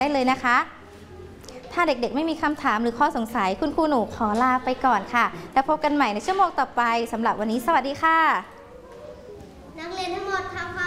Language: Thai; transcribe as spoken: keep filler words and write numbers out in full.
ได้เลยนะคะถ้าเด็กๆไม่มีคำถามหรือข้อสงสัยคุณครูหนูขอลาไปก่อนค่ะแล้วพบกันใหม่ในชั่วโมงต่อไปสำหรับวันนี้สวัสดีค่ะนักเรียนทั้งหมดทำ